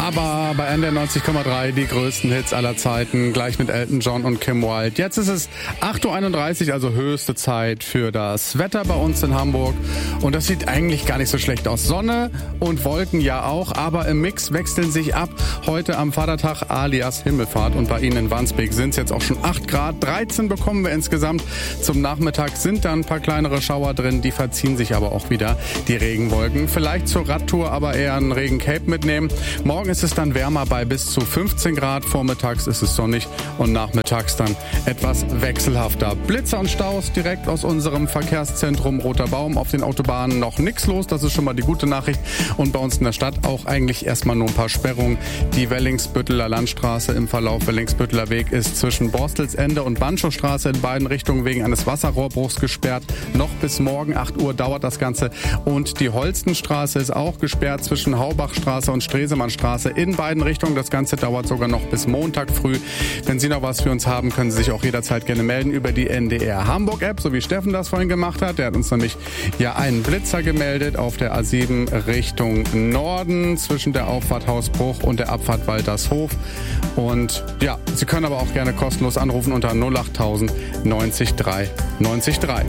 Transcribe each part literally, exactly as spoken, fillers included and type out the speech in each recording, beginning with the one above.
Aber bei N D R neunzig Komma drei die größten Hits aller Zeiten, gleich mit Elton John und Kim Wilde. Jetzt ist es acht Uhr einunddreißig, also höchste Zeit für das Wetter bei uns in Hamburg. Und das sieht eigentlich gar nicht so schlecht aus. Sonne und Wolken ja auch, aber im Mix wechseln sich ab. Heute am Vatertag alias Himmelfahrt und bei Ihnen in Wandsbek sind es jetzt auch schon acht Grad. dreizehn bekommen wir insgesamt. Zum Nachmittag sind dann ein paar kleinere Schauer drin, die verziehen sich aber auch wieder, die Regenwolken. Vielleicht zur Radtour aber eher ein Regencape mitnehmen. Morgen ist es dann wärmer bei bis zu fünfzehn Grad. Vormittags ist es sonnig und nachmittags dann etwas wechselhafter. Blitzer und Staus direkt aus unserem Verkehrszentrum Roter Baum. Auf den Autobahnen noch nichts los. Das ist schon mal die gute Nachricht. Und bei uns in der Stadt auch eigentlich erstmal nur ein paar Sperrungen. Die Wellingsbütteler Landstraße im Verlauf Wellingsbütteler Weg ist zwischen Borstelsende und Banschowstraße in beiden Richtungen wegen eines Wasserrohrbruchs gesperrt. Noch bis morgen acht Uhr dauert das Ganze. Und die Holstenstraße ist auch gesperrt zwischen Haubachstraße und Stresemannstraße in beiden Richtungen. Das Ganze dauert sogar noch bis Montag früh. Wenn Sie noch was für uns haben, können Sie sich auch jederzeit gerne melden über die N D R Hamburg App, so wie Steffen das vorhin gemacht hat. Der hat uns nämlich ja einen Blitzer gemeldet auf der A sieben Richtung Norden zwischen der Auffahrt Hausbruch und der Abfahrt Waltershof. Und ja, Sie können aber auch gerne kostenlos anrufen unter null acht tausend neunzig drei neunzig drei.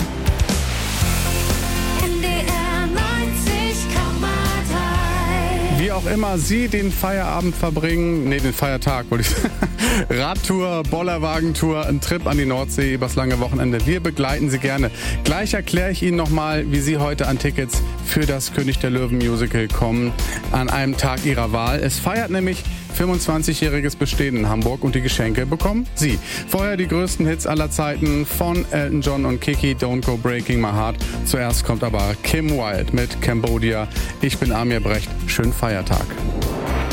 Wie auch immer Sie den Feierabend verbringen, nee, den Feiertag wollte ich sagen. Radtour, Bollerwagentour, ein Trip an die Nordsee übers lange Wochenende. Wir begleiten Sie gerne. Gleich erkläre ich Ihnen nochmal, wie Sie heute an Tickets für das König der Löwen Musical kommen, an einem Tag Ihrer Wahl. Es feiert nämlich fünfundzwanzigjähriges Bestehen in Hamburg und die Geschenke bekommen Sie. Vorher die größten Hits aller Zeiten von Elton John und Kiki, Don't Go Breaking My Heart. Zuerst kommt aber Kim Wilde mit Cambodia. Ich bin Amir Brecht. Schönen Feiertag.